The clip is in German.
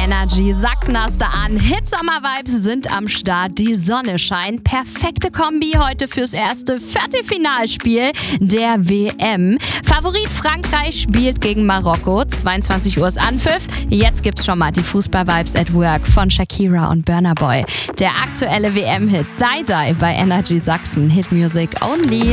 Energy Sachsen hast du an. Hitsommer-Vibes sind am Start, die Sonne scheint. Perfekte Kombi heute fürs erste Viertelfinalspiel der WM. Favorit Frankreich spielt gegen Marokko. 22 Uhr ist Anpfiff. Jetzt gibt's schon mal die Fußball-Vibes at Work von Shakira und Burna Boy. Der aktuelle WM-Hit Die Die bei Energy Sachsen. Hit Music Only.